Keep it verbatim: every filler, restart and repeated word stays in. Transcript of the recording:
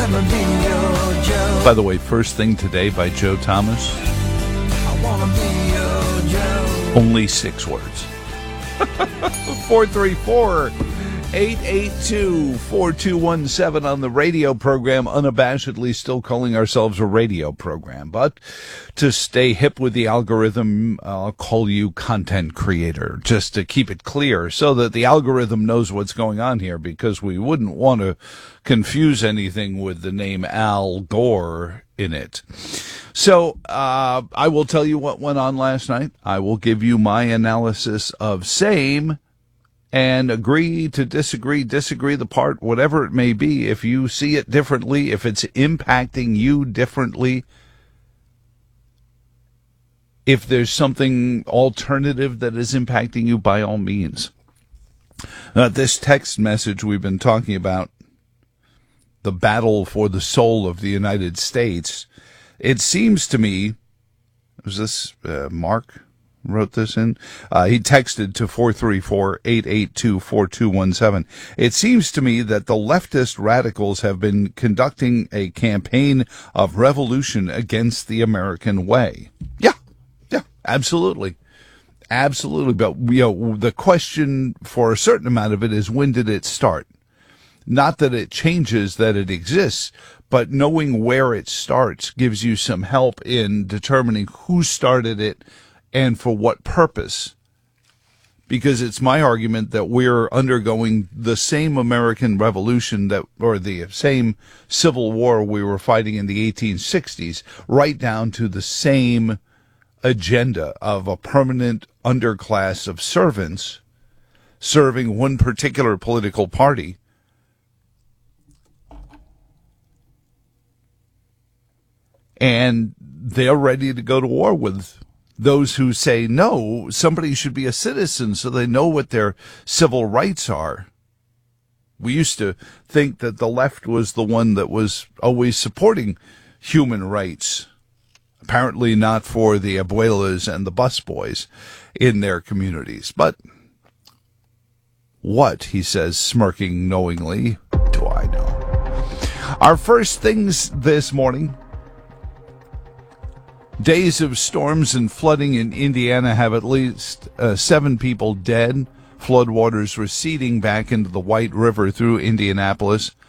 never be your Joe. By the way, First Thing Today by Joe Thomas. I wanna be your Joe. Only six words. four three four, eight eight two, four two one seven on the radio program, unabashedly still calling ourselves a radio program. But to stay hip with the algorithm, I'll call you content creator, just to keep it clear so that the algorithm knows what's going on here, because we wouldn't want to confuse anything with the name Al Gore in it. So uh, I will tell you what went on last night. I will give you my analysis of same and agree to disagree, disagree the part, whatever it may be. If you see it differently, if it's impacting you differently, if there's something alternative that is impacting you, by all means. Uh, this text message we've been talking about, the battle for the soul of the United States, it seems to me, was this uh, Mark wrote this in? Uh, he texted to four three four, eight eight two, four two one seven. It seems to me that the leftist radicals have been conducting a campaign of revolution against the American way. Yeah, yeah, absolutely. Absolutely. But, you know, the question for a certain amount of it is, when did it start? Not that it changes that it exists, but knowing where it starts gives you some help in determining who started it and for what purpose. Because it's my argument that we're undergoing the same American Revolution that, or the same Civil War we were fighting in the eighteen sixties, right down to the same agenda of a permanent underclass of servants serving one particular political party. And they're ready to go to war with those who say, no, somebody should be a citizen so they know what their civil rights are. We used to think that the left was the one that was always supporting human rights. Apparently not for the abuelas and the busboys in their communities. But what, he says, smirking knowingly, do I know? Our first things this morning: days of storms and flooding in Indiana have at least uh, seven people dead. Floodwaters receding back into the White River through Indianapolis.